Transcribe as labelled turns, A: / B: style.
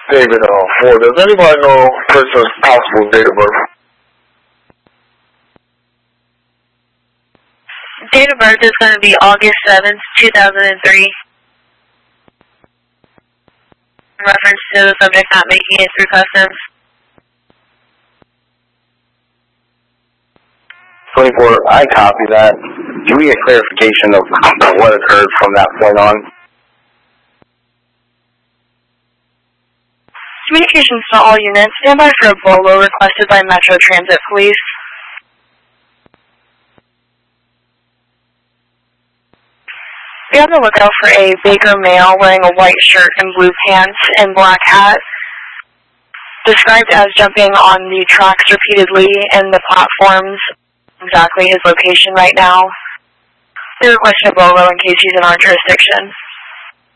A: David Ford. Does anybody know person's possible date of birth?
B: Date of birth is going to be August 7th, 2003. In reference to the subject not making it through customs.
C: 24, I copy that. Can we get clarification of what occurred from that point on?
B: Communications to all units. Stand by for a BOLO requested by Metro Transit Police. Be on the lookout for a Baker male wearing a white shirt and blue pants and black hat. Described as jumping on the tracks repeatedly and the platforms. Exactly his location right now. They requested a BOLO in case he's in our jurisdiction.